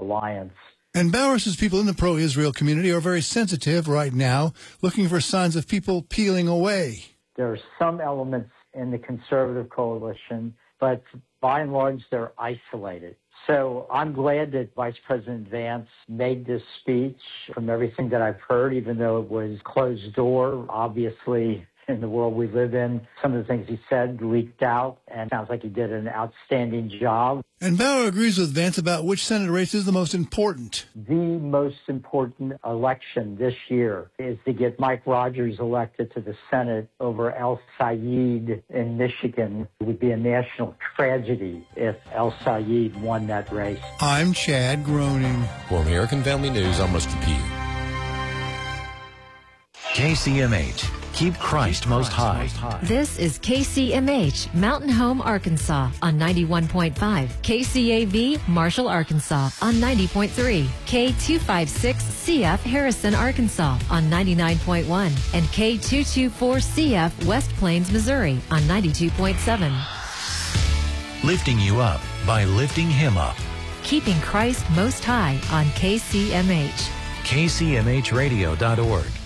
alliance. And Bauer says people in the pro-Israel community are very sensitive right now, looking for signs of people peeling away. There are some elements in the conservative coalition, but by and large, they're isolated. So I'm glad that Vice President Vance made this speech. From everything that I've heard, even though it was closed door, obviously in the world we live in, some of the things he said leaked out, and it sounds like he did an outstanding job. And Bauer agrees with Vance about which Senate race is the most important. The most important election this year is to get Mike Rogers elected to the Senate over El Sayed in Michigan. It would be a national tragedy if El Sayed won that race. I'm Chad Groening. For American Family News, I'm Rusty Pugh. KCMH. Keep Christ most high. This is KCMH, Mountain Home, Arkansas on 91.5. KCAV, Marshall, Arkansas on 90.3. K256CF, Harrison, Arkansas on 99.1. And K224CF, West Plains, Missouri on 92.7. Lifting you up by lifting him up. Keeping Christ most high on KCMH. KCMHradio.org.